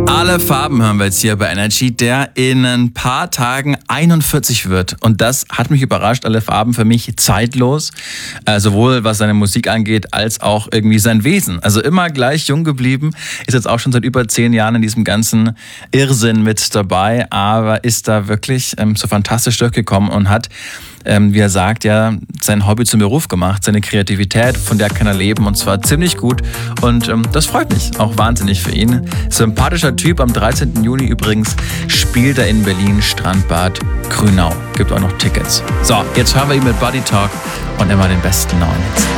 Alle Farben hören wir jetzt hier bei Energy, der in ein paar Tagen 41 wird. Und das hat mich überrascht. Alle Farben für mich zeitlos. Sowohl was seine Musik angeht, als auch irgendwie sein Wesen. Also immer gleich jung geblieben. Ist jetzt auch schon seit über 10 Jahren in diesem ganzen Irrsinn mit dabei. Aber ist da wirklich so fantastisch durchgekommen und hat, wie er sagt, ja, sein Hobby zum Beruf gemacht. Seine Kreativität, von der kann er leben. Und zwar ziemlich gut. Und das freut mich auch wahnsinnig für ihn. Sympathischer Typ. Am 13. Juni übrigens spielt er in Berlin, Strandbad Grünau. Gibt auch noch Tickets. So, jetzt hören wir ihn mit Body Talk und immer den besten neuen Hits.